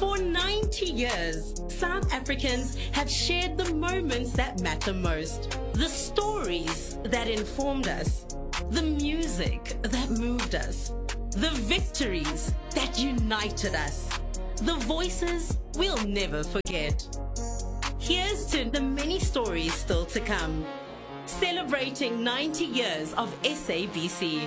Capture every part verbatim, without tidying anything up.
For ninety years, South Africans have shared the moments that matter most, the stories that informed us, the music that moved us, the victories that united us, the voices we'll never forget. Here's to the many stories still to come, celebrating ninety years of S A B C.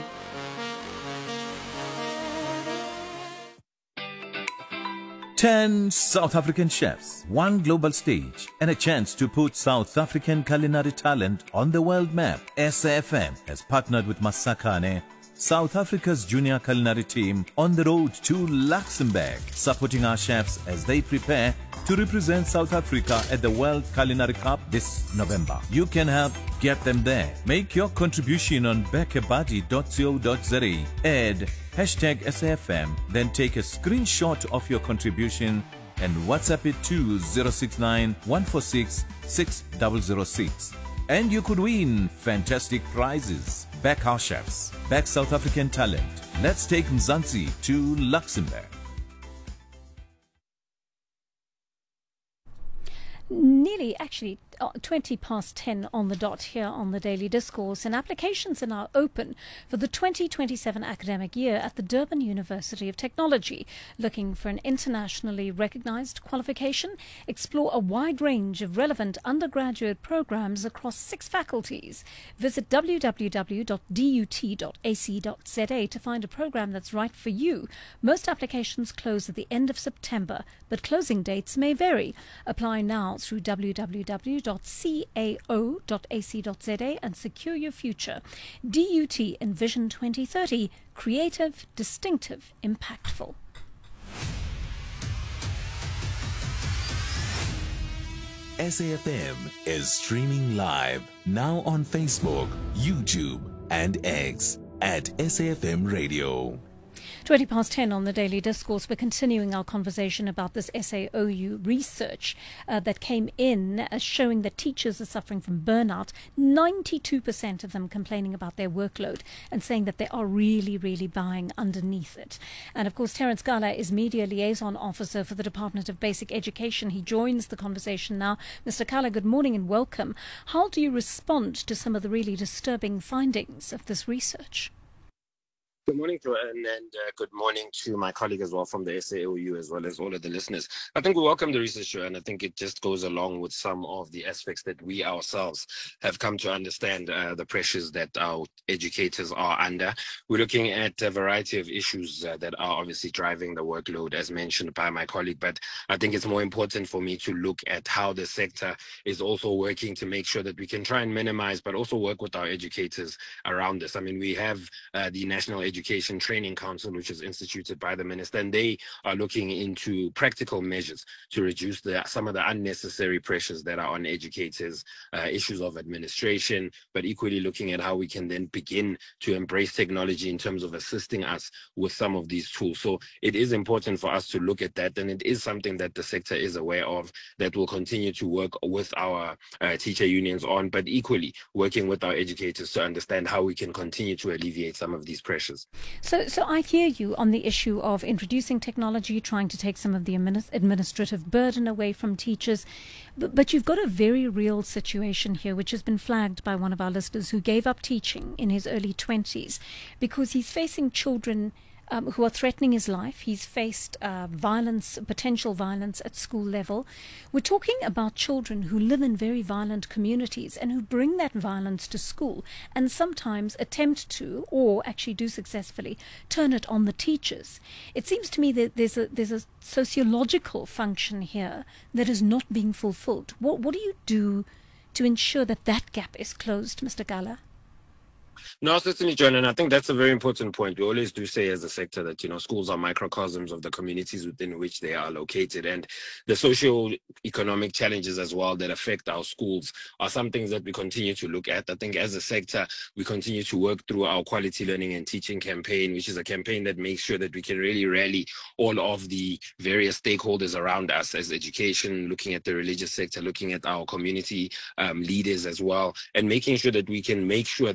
Ten South African chefs, one global stage, and a chance to put South African culinary talent on the world map. S A F M has partnered with Masakane, South Africa's junior culinary team, on the road to Luxembourg, supporting our chefs as they prepare to represent South Africa at the World Culinary Cup this November. You can help get them there. Make your contribution on bekebadi dot co dot za. Add hashtag S A F M, then take a screenshot of your contribution and WhatsApp it to zero six nine, one four six, six zero zero six. And you could win fantastic prizes. Back our chefs, back South African talent. Let's take Mzansi to Luxembourg. Nearly, actually, twenty past ten on the dot here on the Daily Discourse, and applications are now open for the twenty twenty-seven academic year at the Durban University of Technology. Looking for an internationally recognized qualification? Explore a wide range of relevant undergraduate programs across six faculties. Visit w w w dot d u t dot a c dot z a to find a program that's right for you. Most applications close at the end of September, but closing dates may vary. Apply now through w w w dot cao dot a c dot z a and secure your future. D U T Envision twenty thirty, creative, distinctive, impactful. S A F M is streaming live now on Facebook, YouTube, and X at S A F M Radio. twenty past ten on the Daily Discourse. We're continuing our conversation about this S A O U research uh, that came in uh, showing that teachers are suffering from burnout. ninety-two percent of them complaining about their workload and saying that they are really, really buying underneath it. And of course, Terence Gala is Media Liaison Officer for the Department of Basic Education. He joins the conversation now. Mister Gala, good morning and welcome. How do you respond to some of the really disturbing findings of this research? Good morning, Joanne, and uh, good morning to my colleague as well from the S A O U, as well as all of the listeners. I think we welcome the research, Joanne. I think it just goes along with some of the aspects that we ourselves have come to understand uh, the pressures that our educators are under. We're looking at a variety of issues uh, that are obviously driving the workload, as mentioned by my colleague, but I think it's more important for me to look at how the sector is also working to make sure that we can try and minimize, but also work with our educators around this. I mean, we have uh, the National Education Training Council, which is instituted by the minister, and they are looking into practical measures to reduce the, some of the unnecessary pressures that are on educators, uh, issues of administration, but equally looking at how we can then begin to embrace technology in terms of assisting us with some of these tools. So it is important for us to look at that, and it is something that the sector is aware of, that will continue to work with our uh, teacher unions on, but equally working with our educators to understand how we can continue to alleviate some of these pressures. So, so I hear you on the issue of introducing technology, trying to take some of the administrative burden away from teachers. But, but you've got a very real situation here, which has been flagged by one of our listeners who gave up teaching in his early twenties because he's facing children Um, who are threatening his life. He's faced uh, violence, potential violence at school level. We're talking about children who live in very violent communities and who bring that violence to school and sometimes attempt to, or actually do successfully, turn it on the teachers. It seems to me that there's a there's a sociological function here that is not being fulfilled. What what do you do to ensure that that gap is closed, Mister Gala? No, certainly, John, and I think that's a very important point. We always do say as a sector that, you know, schools are microcosms of the communities within which they are located, and the socio-economic challenges as well that affect our schools are some things that we continue to look at. I think as a sector, we continue to work through our quality learning and teaching campaign, which is a campaign that makes sure that we can really rally all of the various stakeholders around us as education, looking at the religious sector, looking at our community um, leaders as well, and making sure that we can make sure that as a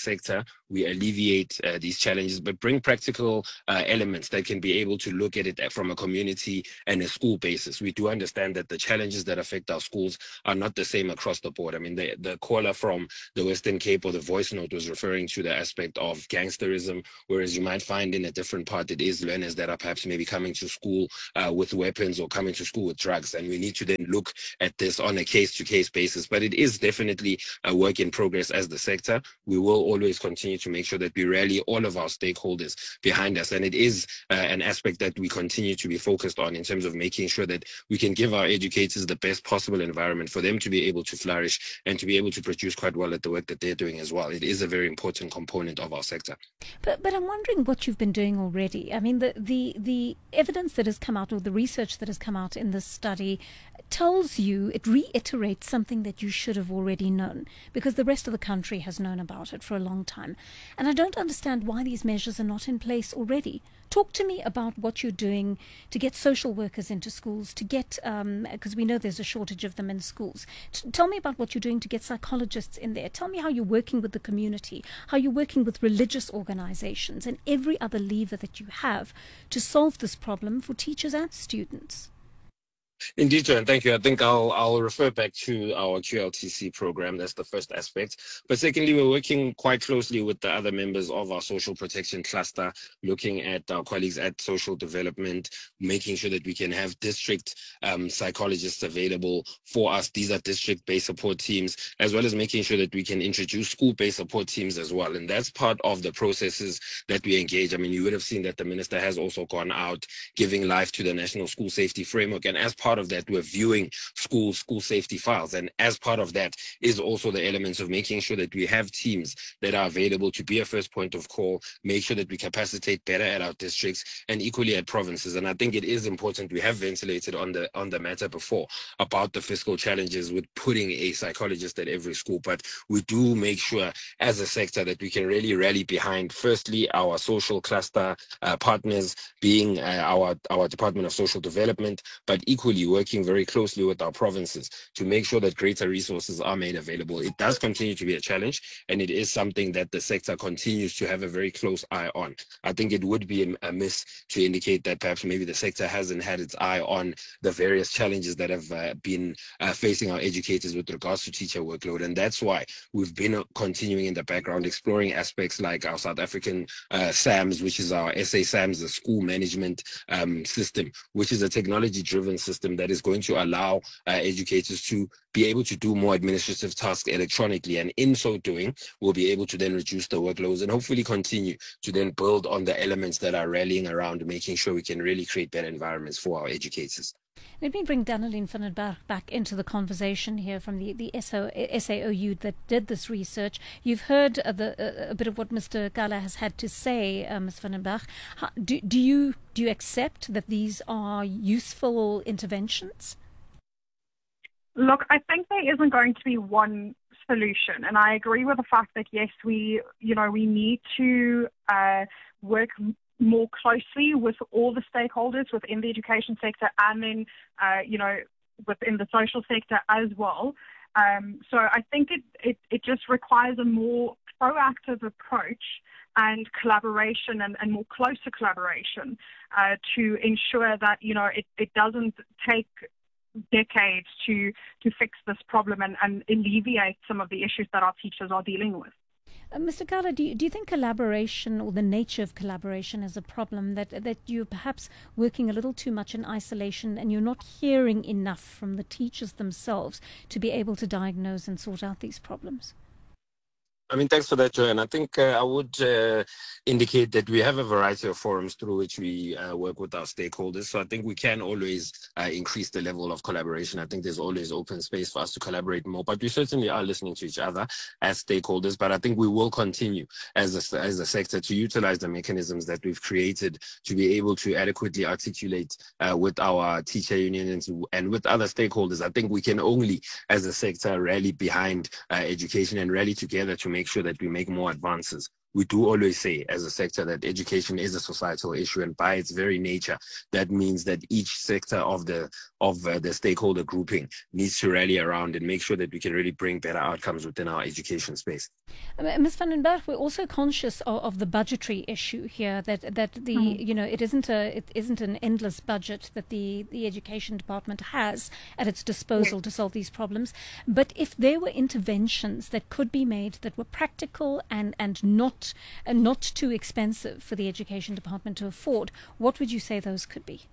sector, we alleviate uh, these challenges, but bring practical uh, elements that can be able to look at it from a community and a school basis. We do understand that the challenges that affect our schools are not the same across the board. I mean, the, the caller from the Western Cape or the voice note was referring to the aspect of gangsterism, whereas you might find in a different part it is learners that are perhaps maybe coming to school uh, with weapons or coming to school with drugs. And we need to then look at this on a case-to-case basis. But it is definitely a work in progress as the sector. We will always continue to make sure that we rally all of our stakeholders behind us. And it is uh, an aspect that we continue to be focused on in terms of making sure that we can give our educators the best possible environment for them to be able to flourish and to be able to produce quite well at the work that they're doing as well. It is a very important component of our sector. But but I'm wondering what you've been doing already. I mean, the, the, the evidence that has come out, or the research that has come out in this study, tells you, it reiterates something that you should have already known, because the rest of the country has known about it for a long time. And I don't understand why these measures are not in place already. Talk to me about what you're doing to get social workers into schools, to get, um, because we know there's a shortage of them in schools. T- tell me about what you're doing to get psychologists in there. Tell me how you're working with the community, how you're working with religious organizations and every other lever that you have to solve this problem for teachers and students. Indeed, Joanne, thank you. I think I'll I'll refer back to our Q L T C program. That's the first aspect. But secondly, we're working quite closely with the other members of our social protection cluster, looking at our colleagues at social development, making sure that we can have district um, psychologists available for us. These are district-based support teams, as well as making sure that we can introduce school-based support teams as well. And that's part of the processes that we engage. I mean, you would have seen that the minister has also gone out giving life to the National School Safety Framework. And as part Part of that, we're viewing school school safety files, and as part of that is also the elements of making sure that we have teams that are available to be a first point of call, make sure that we capacitate better at our districts and equally at provinces. And I think it is important. We have ventilated on the on the matter before about the fiscal challenges with putting a psychologist at every school, but we do make sure as a sector that we can really rally behind, firstly, our social cluster uh, partners, being uh, our our Department of Social Development, but equally working very closely with our provinces to make sure that greater resources are made available. It does continue to be a challenge, and it is something that the sector continues to have a very close eye on. I think it would be amiss to indicate that perhaps maybe the sector hasn't had its eye on the various challenges that have uh, been uh, facing our educators with regards to teacher workload. And that's why we've been uh, continuing in the background, exploring aspects like our South African uh, SAMS, which is our S A SAMS, the school management um, system, which is a technology-driven system that is going to allow uh, educators to be able to do more administrative tasks electronically, and in so doing we'll be able to then reduce the workloads and hopefully continue to then build on the elements that are rallying around making sure we can really create better environments for our educators. Let me bring Dannelien van den Berg back into the conversation here from the, the S A O U that did this research. You've heard uh, the, uh, a bit of what Mister Kala has had to say, uh, Miz van den Berg. How, do, do, you, do you accept that these are useful interventions? Look, I think there isn't going to be one solution, and I agree with the fact that, yes, we, you know, we need to uh, work more closely with all the stakeholders within the education sector and then, uh, you know, within the social sector as well. Um, so I think it, it, it just requires a more proactive approach and collaboration and, and more closer collaboration uh, to ensure that, you know, it, it doesn't take decades to, to fix this problem and, and alleviate some of the issues that our teachers are dealing with. Uh, Mister Kala, do you, do you think collaboration or the nature of collaboration is a problem, that that you're perhaps working a little too much in isolation and you're not hearing enough from the teachers themselves to be able to diagnose and sort out these problems? I mean, thanks for that, Joanne. I think uh, I would uh, indicate that we have a variety of forums through which we uh, work with our stakeholders. So I think we can always uh, increase the level of collaboration. I think there's always open space for us to collaborate more, but we certainly are listening to each other as stakeholders. But I think we will continue as a, as a sector to utilize the mechanisms that we've created to be able to adequately articulate uh, with our teacher unions and with other stakeholders. I think we can only, as a sector, rally behind uh, education and rally together to make sure that we make more advances we do always say as a sector that education is a societal issue, and by its very nature, that means that each sector of the of uh, the stakeholder grouping needs to rally around and make sure that we can really bring better outcomes within our education space. Uh, Miz van den Berg, we're also conscious of, of the budgetary issue here. That that the mm. you know it isn't a it isn't an endless budget that the the education department has at its disposal yeah. to solve these problems. But if there were interventions that could be made that were practical and and not and not too expensive for the education department to afford, what would you say those could be?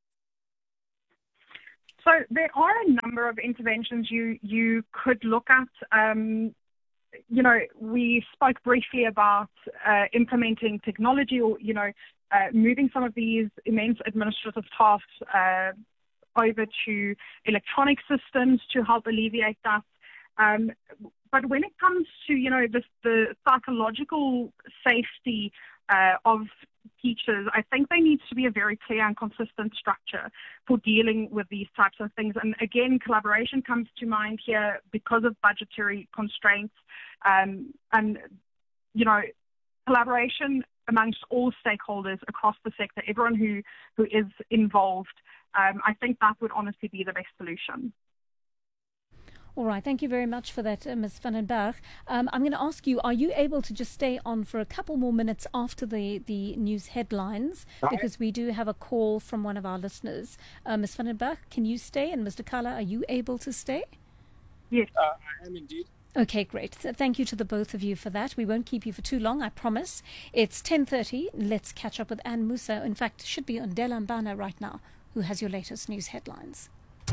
So there are a number of interventions you you could look at. Um, you know, we spoke briefly about uh, implementing technology, or you know, uh, moving some of these immense administrative tasks uh, over to electronic systems to help alleviate that. Um, but when it comes to, you know, this, the psychological safety uh, of teachers, I think there needs to be a very clear and consistent structure for dealing with these types of things. And again, collaboration comes to mind here because of budgetary constraints. Um, and, you know, collaboration amongst all stakeholders across the sector, everyone who, who is involved, um, I think that would honestly be the best solution. All right, thank you very much for that, uh, Miz van den Berg. Um, I'm going to ask you, are you able to just stay on for a couple more minutes after the, the news headlines? Because we do have a call from one of our listeners. Uh, Miz van den Berg, can you stay? And Mister Kala, are you able to stay? Yes, uh, I am indeed. Okay, great. So thank you to the both of you for that. We won't keep you for too long, I promise. It's ten thirty. Let's catch up with Anne Musa. In fact, should be on Dela Mbana right now, who has your latest news headlines.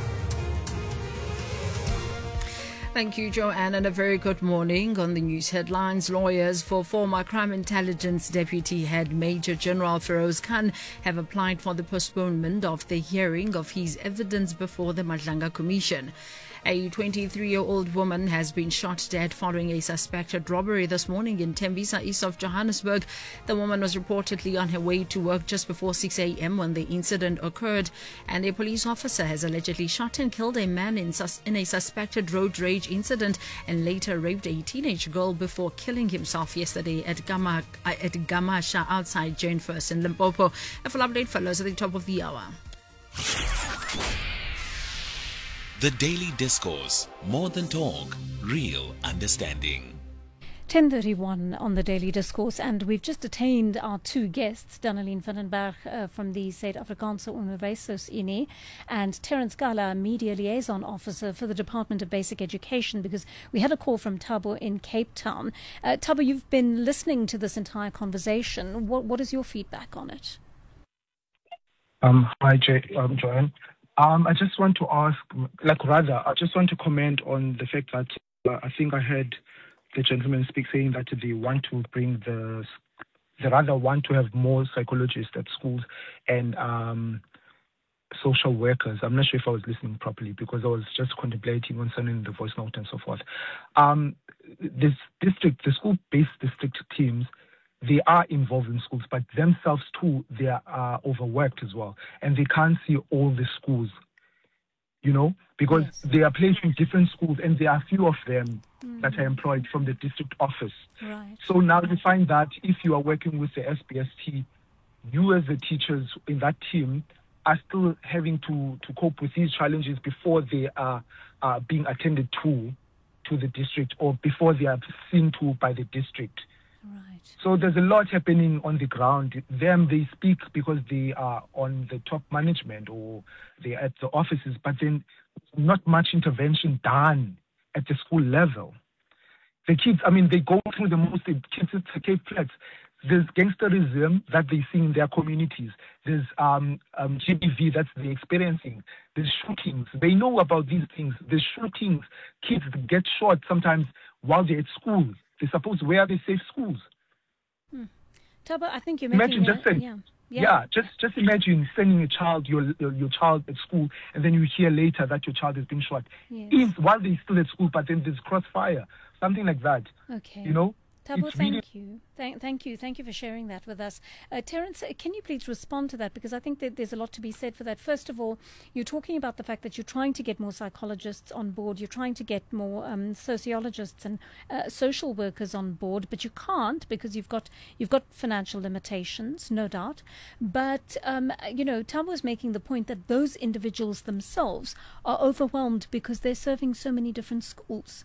Thank you, Joanne, and a very good morning. On the news headlines, lawyers for former Crime Intelligence Deputy Head Major General Feroz Khan have applied for the postponement of the hearing of his evidence before the Madlanga Commission. A twenty-three-year-old woman has been shot dead following a suspected robbery this morning in Tembisa, east of Johannesburg. The woman was reportedly on her way to work just before six a.m. when the incident occurred, and a police officer has allegedly shot and killed a man in, sus- in a suspected road rage incident and later raped a teenage girl before killing himself yesterday at Gama, uh, at Gamasha outside Jane First in Limpopo. A full update follows at the top of the hour. The Daily Discourse, more than talk, real understanding. ten thirty-one on the Daily Discourse, and we've just detained our two guests, Daneline van den Berg uh, from the Suid-Afrikaanse Universiteitsunie and Terence Gala, Media Liaison Officer for the Department of Basic Education, because we had a call from Thabo in Cape Town. Uh, Thabo, you've been listening to this entire conversation. What, what is your feedback on it? Um, hi, Jay, um, Joanne. Um, I just want to ask, like rather, I just want to comment on the fact that uh, I think I heard the gentleman speak saying that they want to bring the, they rather want to have more psychologists at schools and um, social workers. I'm not sure if I was listening properly because I was just contemplating on sending the voice note and so forth. Um, this district, the school-based district teams, they are involved in schools, but themselves too, they are uh, overworked as well. And they can't see all the schools, you know, because yes. they are placed in different schools and there are few of them mm. that are employed from the district office. Right. So now you find that if you are working with the S B S T, you as the teachers in that team are still having to, to cope with these challenges before they are uh, being attended to, to the district or before they are seen to by the district. Right. So there's a lot happening on the ground. Them, they speak because they are on the top management or they're at the offices, but then not much intervention done at the school level. The kids, I mean, they go through the most, the kids at Cape Flats. There's gangsterism that they see in their communities. There's um, um, G B V that they're experiencing. There's shootings. They know about these things. There's shootings. Kids get shot sometimes while they're at school. They're supposed, where are the safe schools? Hmm. Thabo, I think you're making imagine just a, saying, yeah, yeah. yeah, just just imagine sending a child, your, your your child at school, and then you hear later that your child has been shot. Yes. If while they're still at school, but then there's crossfire, something like that. Okay. You know. Tabo, it's really thank you. Thank, thank you. Thank you for sharing that with us. Uh, Terence, uh, can you please respond to that? Because I think that there's a lot to be said for that. First of all, you're talking about the fact that you're trying to get more psychologists on board. You're trying to get more um, sociologists and uh, social workers on board, but you can't because you've got you've got financial limitations, no doubt. But, um, you know, Tabo is making the point that those individuals themselves are overwhelmed because they're serving so many different schools.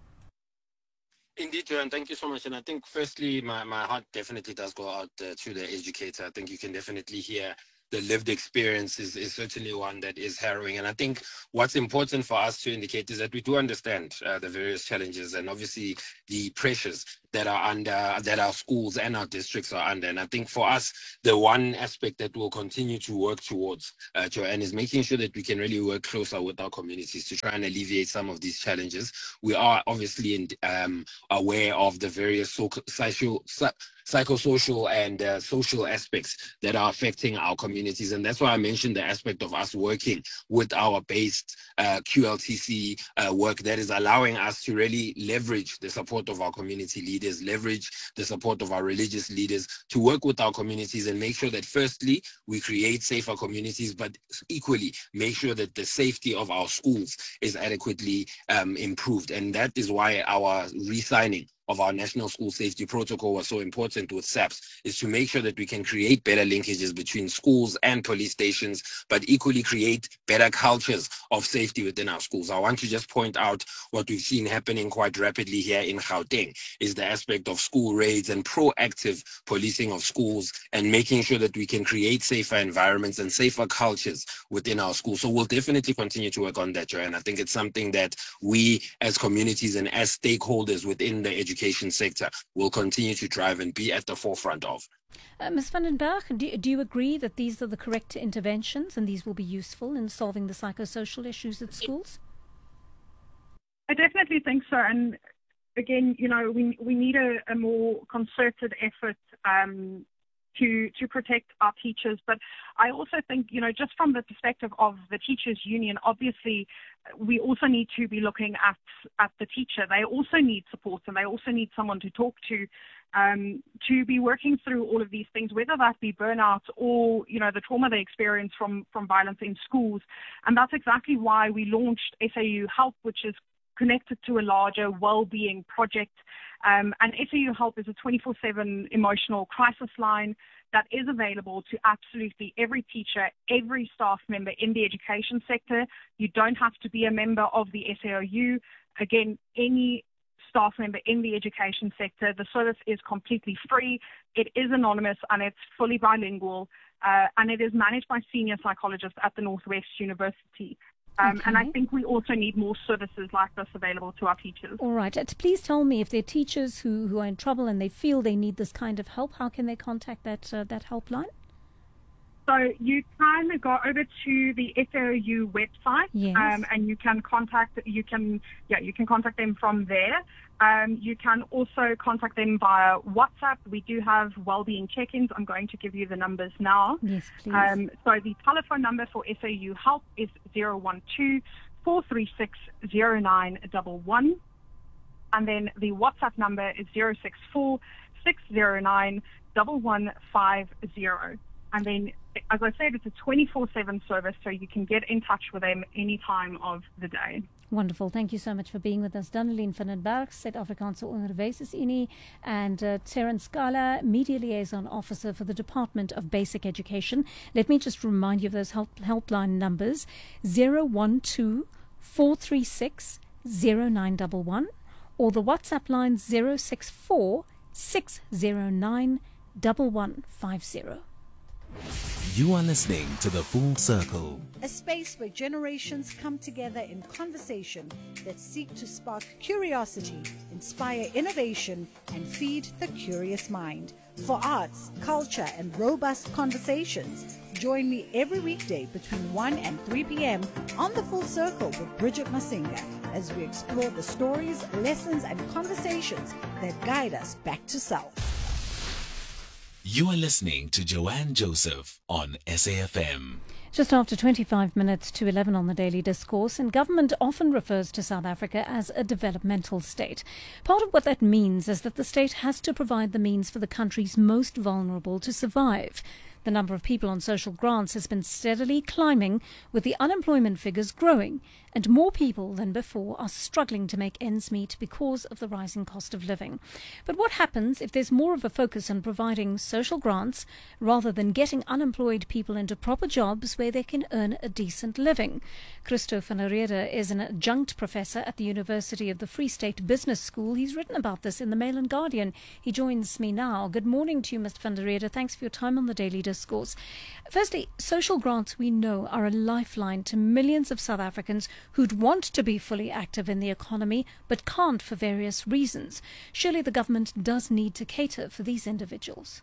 Indeed, Joanne, thank you so much. And I think, firstly, my, my heart definitely does go out uh, to the educator. I think you can definitely hear the lived experience is, is certainly one that is harrowing. And I think what's important for us to indicate is that we do understand uh, the various challenges and obviously the pressures that are under, that our schools and our districts are under. And I think for us, the one aspect that we'll continue to work towards, uh, Joanne, is making sure that we can really work closer with our communities to try and alleviate some of these challenges. We are obviously in, um, aware of the various so- social, psychosocial and uh, social aspects that are affecting our communities. And that's why I mentioned the aspect of us working with our based uh, Q L T C uh, work that is allowing us to really leverage the support of our community leaders, leverage the support of our religious leaders to work with our communities and make sure that firstly, we create safer communities, but equally make sure that the safety of our schools is adequately um, improved. And that is why our re-signing of our National School Safety Protocol was so important with SAPS, is to make sure that we can create better linkages between schools and police stations, but equally create better cultures of safety within our schools. I want to just point out what we've seen happening quite rapidly here in Gauteng is the aspect of school raids and proactive policing of schools and making sure that we can create safer environments and safer cultures within our schools. So we'll definitely continue to work on that, Joanne. I think it's something that we as communities and as stakeholders within the education sector will continue to drive and be at the forefront of. Uh, Miz van den Berg, do, do you agree that these are the correct interventions and these will be useful in solving the psychosocial issues at schools? I definitely think so. And again, you know, we we need a, a more concerted effort um, to to protect our teachers. But I also think, you know, just from the perspective of the teachers union, obviously we also need to be looking at at the teacher. They also need support and they also need someone to talk to um, to be working through all of these things, whether that be burnout or, you know, the trauma they experience from, from violence in schools. And that's exactly why we launched S A U Help, which is connected to a larger well-being project. Um, and S A U Help is a twenty-four seven emotional crisis line that is available to absolutely every teacher, every staff member in the education sector. You don't have to be a member of the S A O U. Again, any staff member in the education sector, the service is completely free. It is anonymous and it's fully bilingual. Uh, and it is managed by senior psychologists at the Northwest University. Um, Okay. And I think we also need more services like this available to our teachers. All right. Uh, please tell me if there are teachers who, who are in trouble and they feel they need this kind of help, how can they contact that uh, that helpline? So you can go over to the S A O U website, Yes. um, and you can contact you can yeah you can contact them from there. Um, you can also contact them via WhatsApp. We do have wellbeing check-ins. I'm going to give you the numbers now. Yes, please. Um, so the telephone number for S A U Help is zero one two, four three six, zero nine one one. And then the WhatsApp number is zero six four, six zero nine, one one five zero. And then, as I said, it's a twenty-four seven service, so you can get in touch with them any time of the day. Wonderful. Thank you so much for being with us. Daneline van den Berg, Suid-Afrikaanse Onderwysesunie, and uh, Terence Scala, Media Liaison Officer for the Department of Basic Education. Let me just remind you of those help, helpline numbers, zero one two, four three six, zero nine one one, or the WhatsApp line zero six four, six zero nine, one one five zero. You are listening to The Full Circle. A space where generations come together in conversation that seek to spark curiosity, inspire innovation, and feed the curious mind. For arts, culture, and robust conversations, join me every weekday between one and three p.m. on The Full Circle with Bridget Masinga as we explore the stories, lessons, and conversations that guide us back to self. You are listening to Joanne Joseph on S A F M. Just after twenty-five minutes to eleven on the Daily Discourse, and government often refers to South Africa as a developmental state. Part of what that means is that the state has to provide the means for the country's most vulnerable to survive. The number of people on social grants has been steadily climbing, with the unemployment figures growing, and more people than before are struggling to make ends meet because of the rising cost of living. But what happens if there's more of a focus on providing social grants rather than getting unemployed people into proper jobs where they can earn a decent living? Christo van der Rede is an adjunct professor at the University of the Free State Business School. He's written about this in the Mail and Guardian. He joins me now. Good morning to you, Mister van der Rede. Thanks for your time on the Daily Discourse. Firstly, social grants, we know, are a lifeline to millions of South Africans who'd want to be fully active in the economy but can't for various reasons. Surely the government does need to cater for these individuals.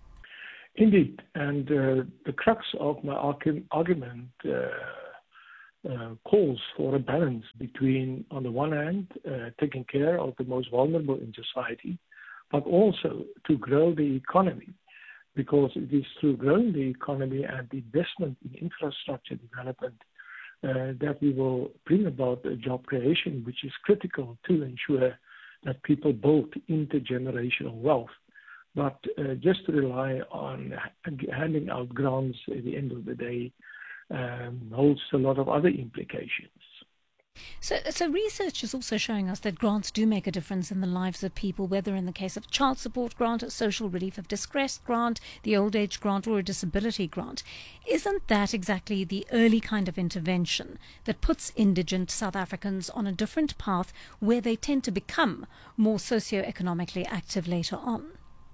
Indeed, and uh, the crux of my argu- argument uh, uh, calls for a balance between, on the one hand, uh, taking care of the most vulnerable in society, but also to grow the economy, because it is through growing the economy and investment in infrastructure development uh, that we will bring about a job creation, which is critical to ensure that people build intergenerational wealth. But uh, just to rely on handing out grants at the end of the day um, holds a lot of other implications. So, so research is also showing us that grants do make a difference in the lives of people, whether in the case of child support grant, a social relief of distress grant, the old age grant, or a disability grant. Isn't that exactly the early kind of intervention that puts indigent South Africans on a different path where they tend to become more socio-economically active later on?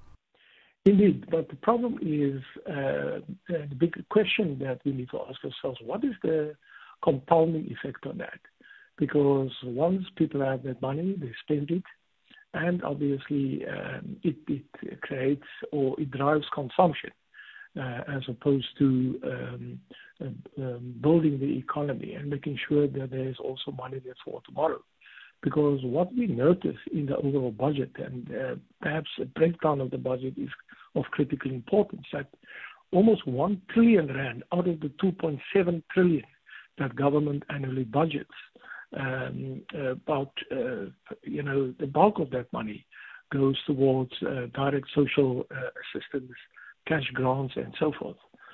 Indeed, but the problem is uh, the big question that we need to ask ourselves: what is the compounding effect on that? Because once people have that money, they spend it, and obviously um, it, it creates or it drives consumption uh, as opposed to um, uh, um, building the economy and making sure that there is also money there for tomorrow. Because what we notice in the overall budget, and uh, perhaps a breakdown of the budget is of critical importance, that almost one trillion rand out of the two point seven trillion that government annually budgets, um, about, uh, you know, the bulk of that money goes towards uh, direct social uh, assistance, cash grants, and so forth.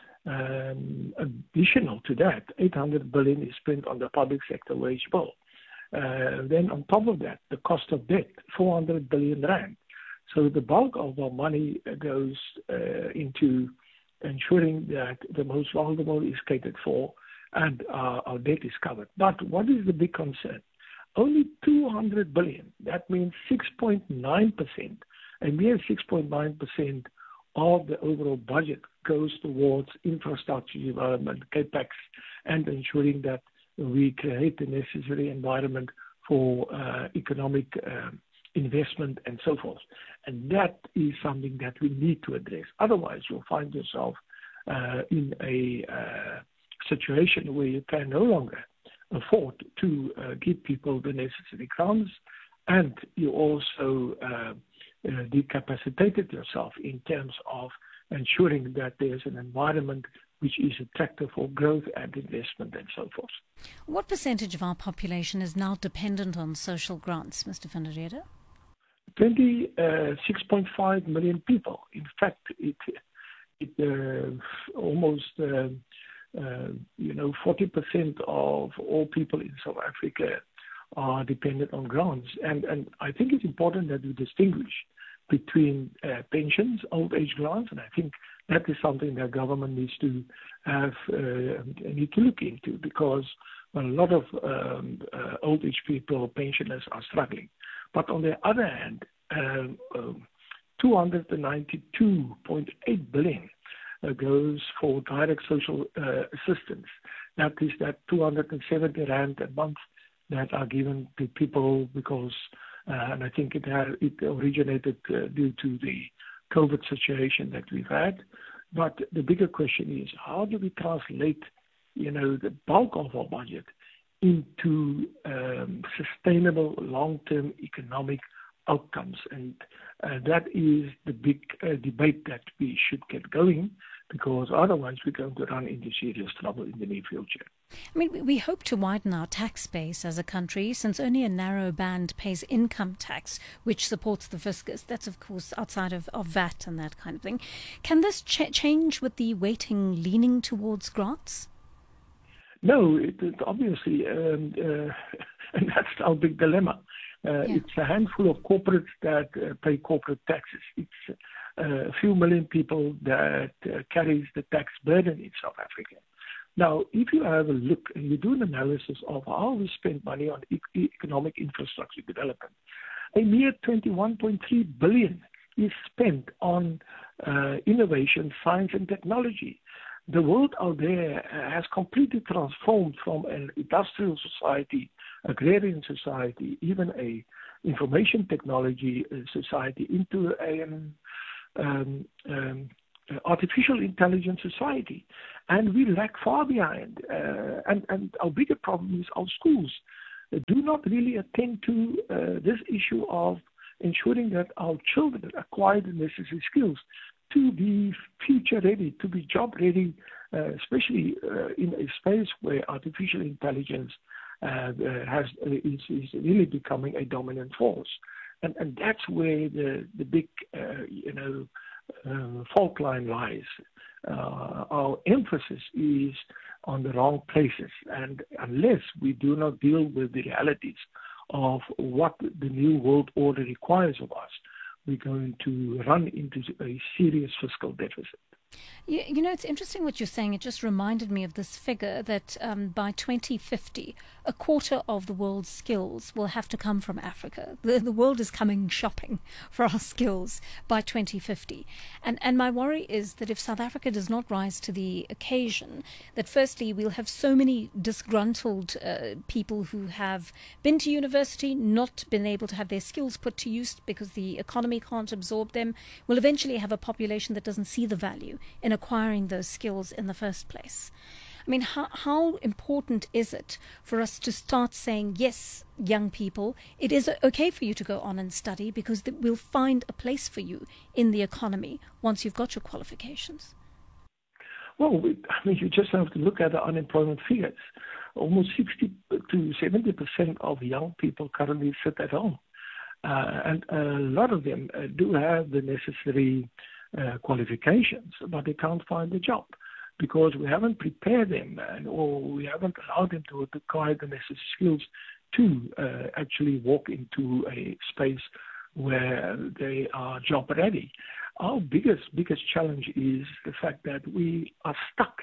Um, additional to that, eight hundred billion is spent on the public sector wage bill. Uh, then on top of that, the cost of debt, four hundred billion rand. So the bulk of our money goes uh, into ensuring that the most vulnerable is catered for and uh, our debt is covered. But what is the big concern? Only two hundred billion, that means six point nine percent, a mere six point nine percent of the overall budget goes towards infrastructure development, capex, and ensuring that we create the necessary environment for uh, economic uh, investment and so forth. And that is something that we need to address. Otherwise, you'll find yourself uh, in a uh, situation where you can no longer afford to uh, give people the necessary grants, and you also uh, uh, decapacitated yourself in terms of ensuring that there's an environment which is attractive for growth and investment and so forth. What percentage of our population is now dependent on social grants, Mister van der Rede? twenty-six point five million people. In fact, it, it uh, almost, uh, uh, you know, forty percent of all people in South Africa are dependent on grants. And, and I think it's important that we distinguish between uh, pensions, old age grants, and I think that is something that government needs to have, uh, need to look into, because well, a lot of um, uh, old age people, pensioners, are struggling. But on the other hand, um, um, two hundred ninety-two point eight billion uh, goes for direct social uh, assistance. That is that two hundred seventy rand a month that are given to people because, uh, and I think it had, it originated uh, due to the COVID situation that we've had. But the bigger question is, how do we translate, you know, the bulk of our budget into um, sustainable long-term economic outcomes? And uh, that is the big uh, debate that we should get going, because otherwise we're going to run into serious trouble in the near future. I mean, we- we hope to widen our tax base as a country, since only a narrow band pays income tax, which supports the fiscus. That's, of course, outside of, of V A T and that kind of thing. Can this ch- change with the weighting leaning towards grants? No, it, it obviously, um, uh, and that's our big dilemma. Uh, Yeah. It's a handful of corporates that uh, pay corporate taxes. It's uh, a few million people that uh, carries the tax burden in South Africa. Now, if you have a look and you do an analysis of how we spend money on e- economic infrastructure development, a mere twenty-one point three billion is spent on uh, innovation, science, and technology. The world out there has completely transformed from an industrial society, agrarian society, even a information technology society into a um, um, um, artificial intelligence society, and we lag far behind. Uh, and, and our bigger problem is our schools do not really attend to uh, this issue of ensuring that our children acquire the necessary skills to be future ready, to be job ready, uh, especially uh, in a space where artificial intelligence uh, uh, has uh, is, is really becoming a dominant force, and and that's where the the big uh, you know uh, fault line lies. Uh, our emphasis is on the wrong places, and unless we do not deal with the realities of what the new world order requires of us, we're going to run into a serious fiscal deficit. You, you know, it's interesting what you're saying. It just reminded me of this figure that um, by twenty fifty, a quarter of the world's skills will have to come from Africa. The, the world is coming shopping for our skills by twenty fifty. And, and my worry is that if South Africa does not rise to the occasion, that firstly, we'll have so many disgruntled uh, people who have been to university, not been able to have their skills put to use because the economy can't absorb them. We'll eventually have a population that doesn't see the value in acquiring those skills in the first place. I mean, how, how important is it for us to start saying, yes, young people, it is okay for you to go on and study because th- we'll find a place for you in the economy once you've got your qualifications? Well, we, I mean, you just have to look at the unemployment figures. Almost sixty to seventy percent of young people currently sit at home. Uh, and a lot of them uh, do have the necessary Uh, qualifications, but they can't find a job because we haven't prepared them and, or we haven't allowed them to acquire the necessary skills to uh, actually walk into a space where they are job ready. Our biggest, biggest challenge is the fact that we are stuck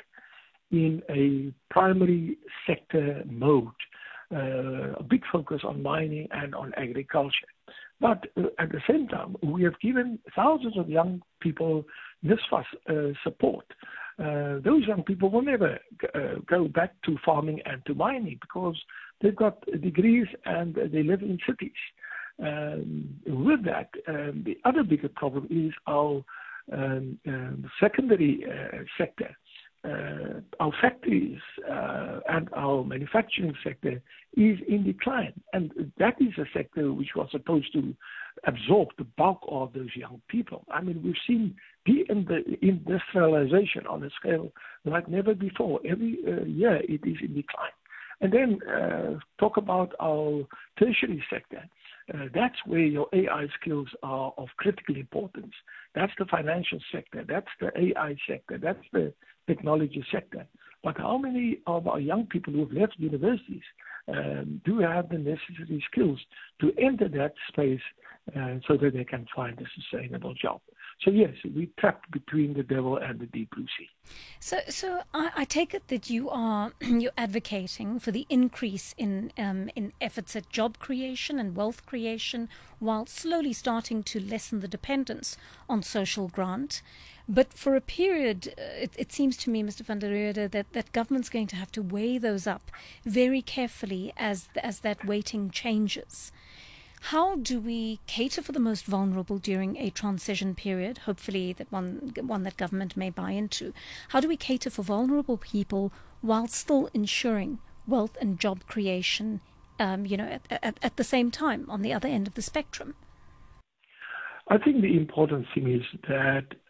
in a primary sector mode, uh, a big focus on mining and on agriculture. But uh, at the same time, we have given thousands of young people NSFAS uh, support. Uh, those young people will never uh, go back to farming and to mining because they've got degrees and they live in cities. Um, with that, um, the other bigger problem is our um, um, secondary uh, sector. Uh, our factories uh, and our manufacturing sector is in decline, and that is a sector which was supposed to absorb the bulk of those young people. I mean, we've seen de-industrialization on a scale like never before. Every uh, year it is in decline. And then uh, talk about our tertiary sector. Uh, that's where your A I skills are of critical importance. That's the financial sector. That's the A I sector. That's the technology sector. But how many of our young people who have left universities um, do have the necessary skills to enter that space uh, so that they can find a sustainable job? So yes, we trapped between the devil and the deep blue sea. So, so I, I take it that you are you're advocating for the increase in um, in efforts at job creation and wealth creation, while slowly starting to lessen the dependence on social grant. But for a period, uh, it, it seems to me, Mister van der Rede, that that government's going to have to weigh those up very carefully as as that weighting changes. How do we cater for the most vulnerable during a transition period, hopefully that one one that government may buy into? How do we cater for vulnerable people while still ensuring wealth and job creation, um, you know, at, at, at the same time on the other end of the spectrum? I think the important thing is that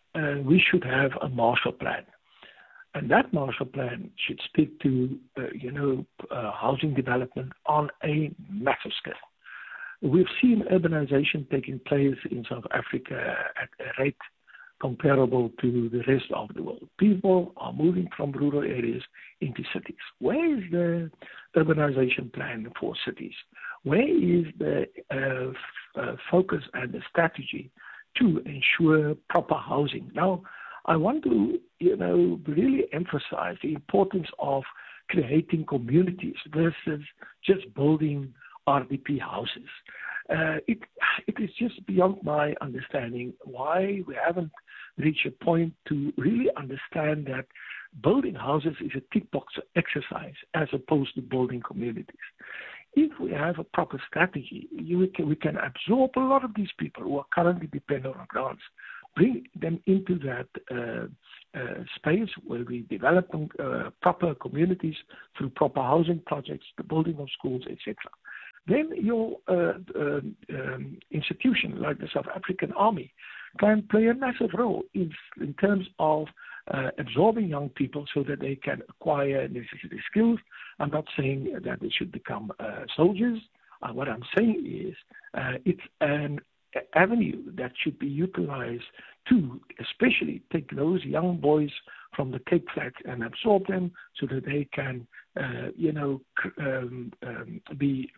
uh, we should have a Marshall Plan. And that Marshall Plan should speak to, uh, you know, uh, housing development on a massive scale. We've seen urbanization taking place in South Africa at a rate comparable to the rest of the world. People are moving from rural areas into cities. Where is the urbanization plan for cities? Where is the uh, f- uh, focus and the strategy to ensure proper housing? Now, I want to, you know, really emphasize the importance of creating communities versus just building R D P houses. Uh, it it is just beyond my understanding why we haven't reached a point to really understand that building houses is a tick box exercise as opposed to building communities. If we have a proper strategy, you can, we can absorb a lot of these people who are currently dependent on grants, bring them into that uh, uh, space where we develop uh, proper communities through proper housing projects, the building of schools, et cetera. Then your uh, uh, um, institution, like the South African Army, can play a massive role in, in terms of uh, absorbing young people so that they can acquire necessary skills. I'm not saying that they should become uh, soldiers. Uh, what I'm saying is uh, it's an avenue that should be utilized to especially take those young boys from the Cape Flats and absorb them so that they can, uh, you know, um, um, be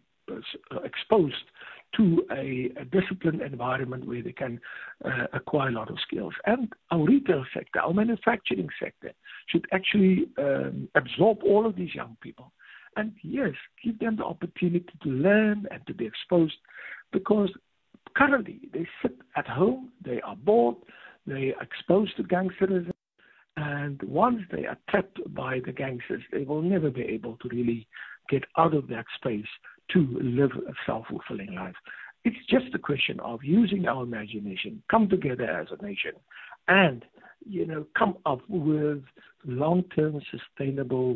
exposed to a, a disciplined environment where they can uh, acquire a lot of skills. And our retail sector, our manufacturing sector should actually um, absorb all of these young people. And yes, give them the opportunity to learn and to be exposed, because currently they sit at home, they are bored, they are exposed to gangsterism, and once they are trapped by the gangsters, they will never be able to really get out of that space to live a self-fulfilling life. It's just a question of using our imagination, come together as a nation, and, you know, come up with long-term sustainable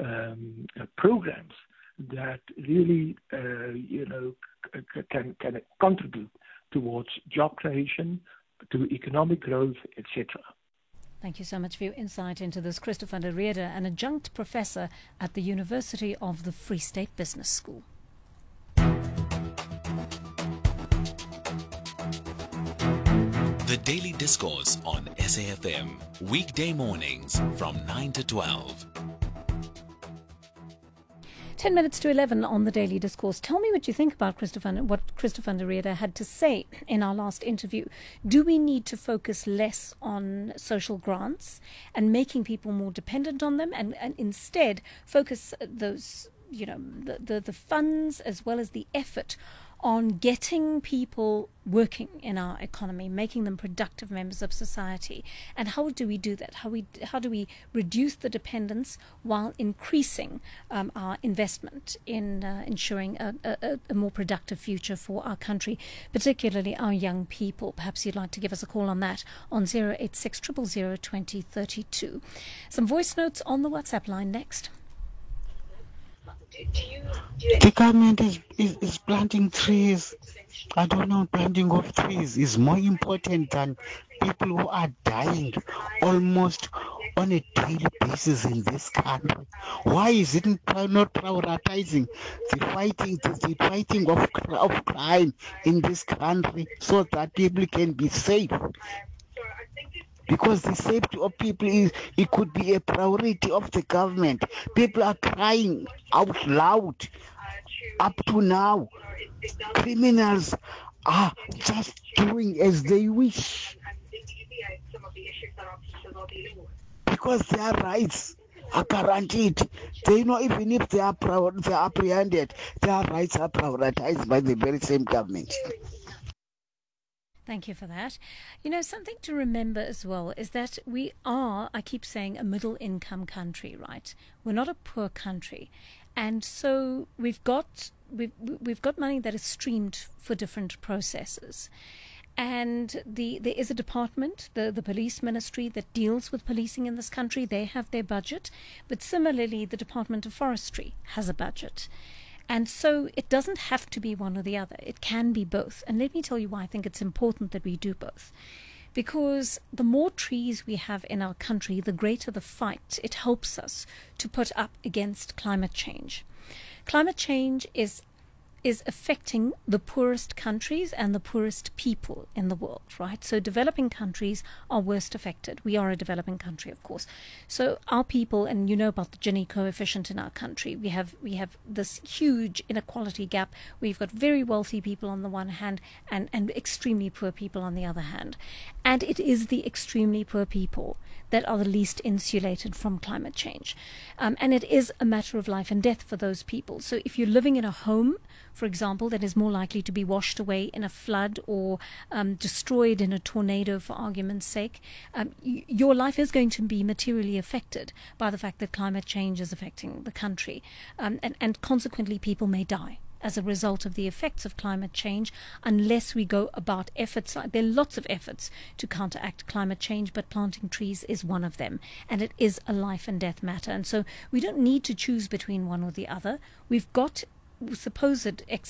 um, uh, programs that really, uh, you know, c- can can contribute towards job creation, to economic growth, et cetera. Thank you so much for your insight into this. Christopher de Rede, an adjunct professor at the University of the Free State Business School. The Daily Discourse on S A F M, weekday mornings from nine to twelve. Ten minutes to eleven on the Daily Discourse. Tell me what you think about Christopher, what Christopher de Rede had to say in our last interview. Do we need to focus less on social grants and making people more dependent on them, and, and instead focus those, you know, the, the, the funds as well as the effort on getting people working in our economy, making them productive members of society? And how do we do that? How we how do we reduce the dependence while increasing um, our investment in uh, ensuring a, a, a more productive future for our country, particularly our young people? Perhaps you'd like to give us a call on that on zero eight six, zero zero zero, two zero three two. Some voice notes on the WhatsApp line next. The government is, is, is planting trees. I don't know, planting of trees is more important than people who are dying almost on a daily basis in this country. Why is it not prioritizing the fighting, the, the fighting of, of crime in this country so that people can be safe? Because the safety of people is, it could be a priority of the government. People are crying out loud up to now. Criminals are just doing as they wish, because their rights are guaranteed. They know even if they are, prior, they are apprehended, their rights are prioritized by the very same government. Thank you for that. You know, something to remember as well is that we are, I keep saying, a middle income country, right? We're not a poor country. And so we've got we've, we've got money that is streamed for different processes. And the there is a department, the, the police ministry, that deals with policing in this country. They have their budget. But similarly, the Department of Forestry has a budget. And so it doesn't have to be one or the other. It can be both. And let me tell you why I think it's important that we do both. because the more trees we have in our country, the greater the fight it helps us to put up against climate change. Climate change is is affecting the poorest countries and the poorest people in the world, right? So developing countries are worst affected. We are a developing country, of course. So our people, and you know about the Gini coefficient in our country, we have we have this huge inequality gap. We've got very wealthy people on the one hand and, and extremely poor people on the other hand. And it is the extremely poor people that are the least insulated from climate change. Um, and it is a matter of life and death for those people. So if you're living in a home, for example, that is more likely to be washed away in a flood or um, destroyed in a tornado, for argument's sake, um, y- your life is going to be materially affected by the fact that climate change is affecting the country. Um, and, and consequently, people may die as a result of the effects of climate change, unless we go about efforts. There are lots of efforts to counteract climate change, but planting trees is one of them, and it is a life and death matter. And so we don't need to choose between one or the other. We've got supposed